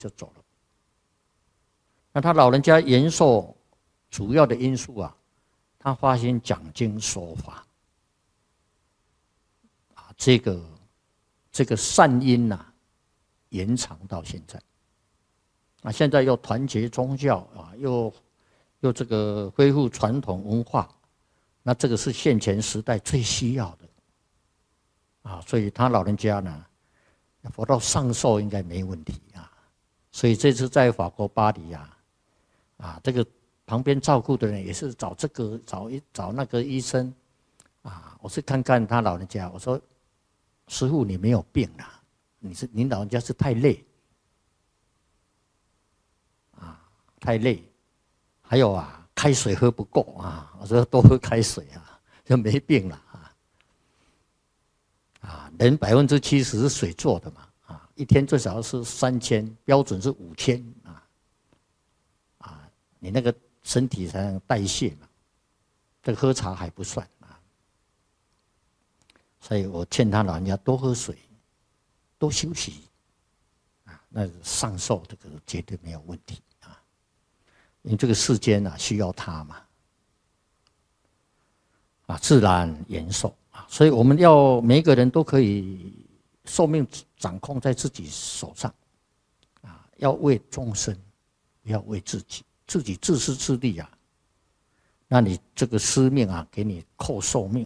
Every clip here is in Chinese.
就走了。那他老人家延寿主要的因素啊，他发心讲经说法，啊，这个善因呐、延长到现在。啊，现在又团结宗教啊，又这个恢复传统文化，那这个是现前时代最需要的。啊，所以他老人家呢，活到上寿应该没问题啊。所以这次在法国巴黎啊，这个旁边照顾的人也是找这个找那个医生啊，我是看看他老人家，我说师父你没有病啊，您老人家是太累啊，太累，还有啊开水喝不够啊，我说多喝开水啊，就没病了。人70%是水做的嘛，啊，一天最少是3000，标准是5000啊，你那个身体才能代谢嘛，这个喝茶还不算啊，所以我劝他老人家多喝水，多休息，啊，那上寿这个绝对没有问题啊，因为这个世间啊需要他嘛，啊，自然延寿。所以我们要每一个人都可以寿命掌控在自己手上，啊，要为众生，不要为自己，自己自私自利啊，那你这个司命啊，给你扣寿命，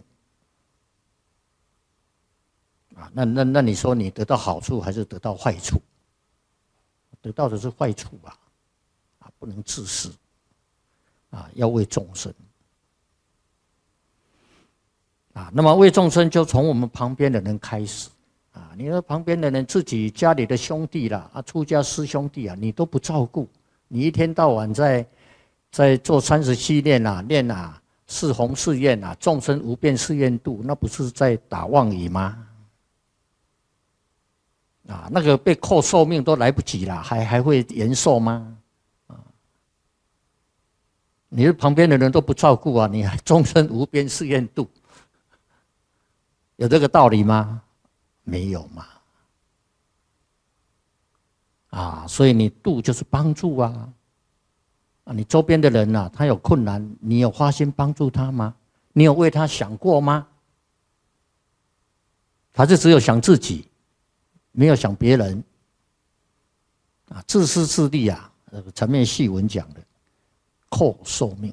啊，那你说你得到好处还是得到坏处？得到的是坏处啊，啊，不能自私，啊，要为众生。啊，那么为众生就从我们旁边的人开始啊！你说旁边的人，自己家里的兄弟啦，啊，出家师兄弟啊，你都不照顾，你一天到晚在做37念啊，念啊，四弘誓愿啊，众生无边誓愿度，那不是在打妄语吗？啊，那个被扣寿命都来不及了，还会延寿吗？啊，你的旁边的人都不照顾啊，你还众生无边誓愿度。有这个道理吗？没有嘛。啊，所以你度就是帮助啊。啊，你周边的人啊，他有困难，你有花心帮助他吗？你有为他想过吗？还是只有想自己，没有想别人？啊，自私自利啊，前面细文讲的，扣寿命。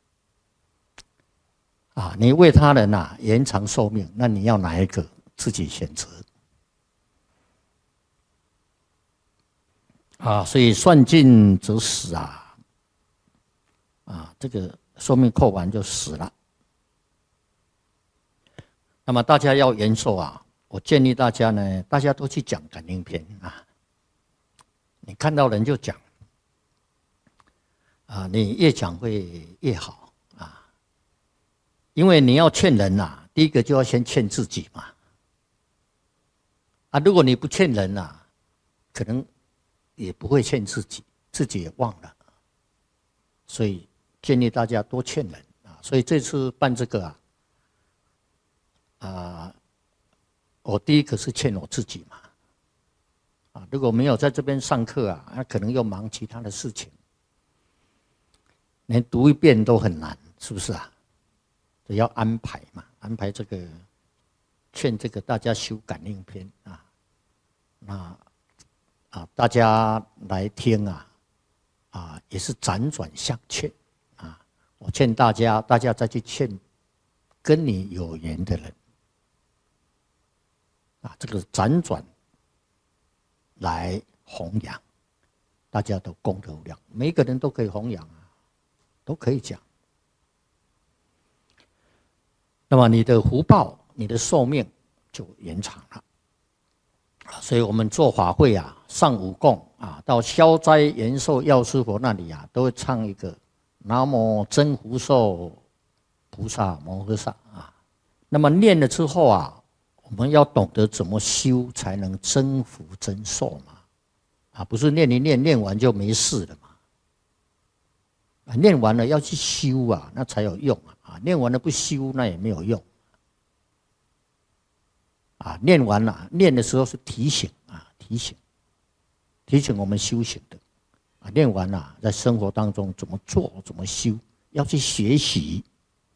啊，你为他人啊延长寿命，那你要哪一个自己选择？啊，所以算尽则死啊，啊，这个寿命扣完就死了。那么大家要延寿啊，我建议大家呢，大家都去讲感应篇啊，你看到人就讲，啊，你越讲会越好。因为你要劝人啊，第一个就要先劝自己嘛。啊，如果你不劝人啊，可能也不会劝自己，自己也忘了。所以建议大家多劝人啊。所以这次办这个我第一个是劝我自己嘛。啊，如果没有在这边上课啊，那可能又忙其他的事情，连读一遍都很难，是不是啊？所以要安排嘛，安排这个劝这个大家修感应篇啊，那大家来听也是辗转相劝啊。我劝大家，大家再去劝跟你有缘的人啊，这个辗转来弘扬，大家都功德无量，每一个人都可以弘扬啊，都可以讲。那么你的福报、你的寿命就延长了。所以我们做法会啊，上午供啊，到消灾延寿药师佛那里啊，都会唱一个南无真福寿菩萨摩诃萨啊。那么念了之后啊，我们要懂得怎么修才能增福增寿嘛。啊，不是念一念，念完就没事了嘛。啊，念完了要去修啊，那才有用啊！念完了不修，那也没有用。啊，念完了，念的时候是提醒啊，提醒。 提醒我们修行的。练完了，在生活当中怎么做，怎么修，要去学习。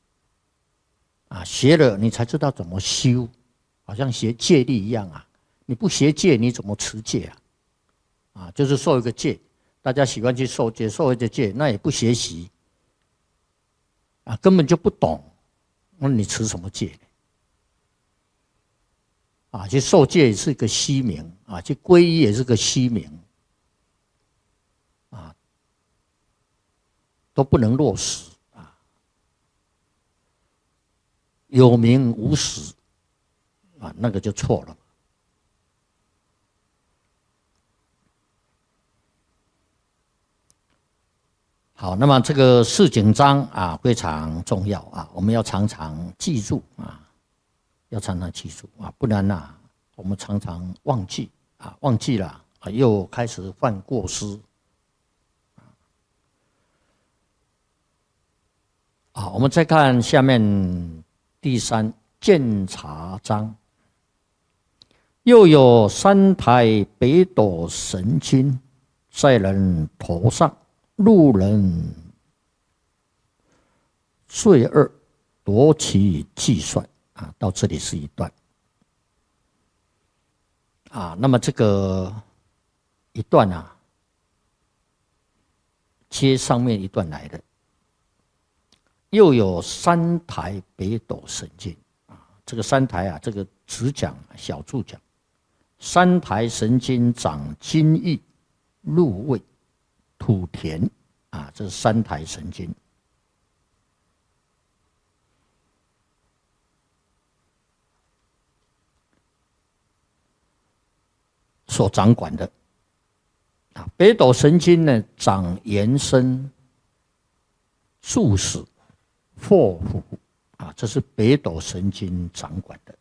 学了你才知道怎么修，好像学戒律一样啊！你不学戒，你怎么持戒啊？就是受一个戒，大家喜欢去受戒，受一个戒，那也不学习，根本就不懂，那你持什么戒？去受戒也是一个虚名去皈依也是个虚名都不能落实有名无实那个就错了。好，那么这个四紧章非常重要我们要常常记住要常常记住不然我们常常忘记忘记了又开始犯过失我们再看下面第3鉴察章，又有3台北斗神经在人头上，路人罪恶夺其计算到这里是一段那么这个一段接上面一段来的。又有3台北斗神经这个3台这个只讲小注讲，3台神经长津液、入味、吐田这是3台神经。所掌管的北斗神经呢，掌延伸、注使、祸福这是北斗神经掌管的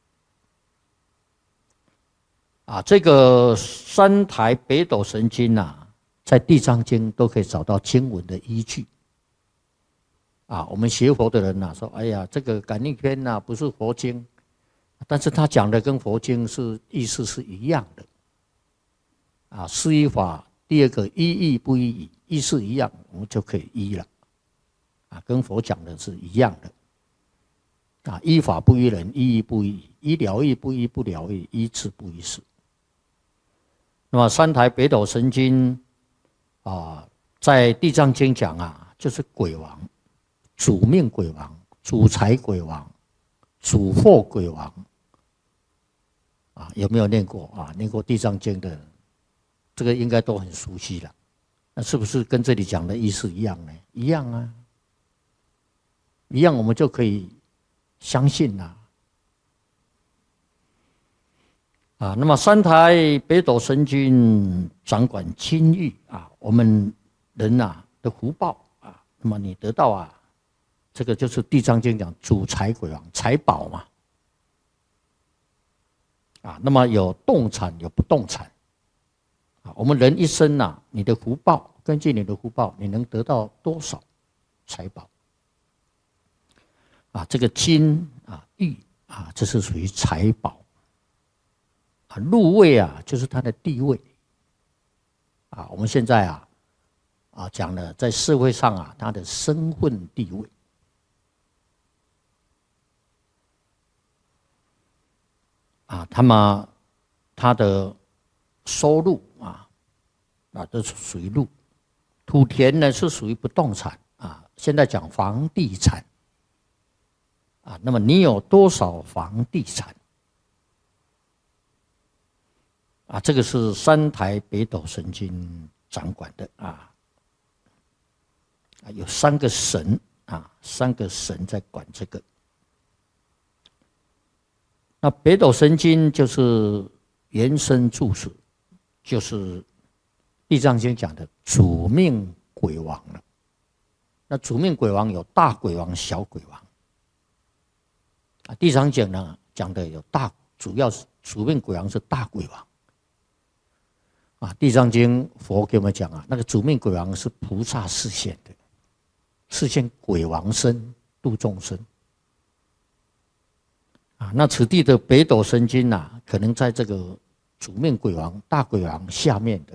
这个3台北斗神经在地藏经都可以找到经文的依据我们学佛的人说，哎呀，这个感应篇不是佛经，但是他讲的跟佛经是意思是一样的施依法，第2个依义不依义，意思一样，我们就可以依了跟佛讲的是一样的依法不依人，依义不依义，依了义不依不了义，依智不依事。那么3台北斗神经在地藏经讲就是鬼王、主命鬼王、主财鬼王、主祸鬼王有没有念过念过地藏经的这个应该都很熟悉了。那是不是跟这里讲的意思一样呢？一样一样，我们就可以相信那么3台北斗神经掌管金玉我们人的福报那么你得到这个就是地藏经讲主财鬼王，财宝嘛那么有动产有不动产我们人一生你的福报，根据你的福报，你能得到多少财宝这个金玉这是属于财宝入位就是他的地位我们现在讲了在社会上他的身份地位他的收入这是属于路。土田呢是属于不动产现在讲房地产那么你有多少房地产这个是3台北斗神经掌管的有3个神3个神在管这个。那北斗神经就是延伸注释，就是地藏经讲的主命鬼王了。那主命鬼王有大鬼王、小鬼王地藏经呢讲的有主要是主命鬼王是大鬼王地藏经佛给我们讲那个主命鬼王是菩萨示现的，示现鬼王身度众生那此地的北斗神经可能在这个主命鬼王、大鬼王下面的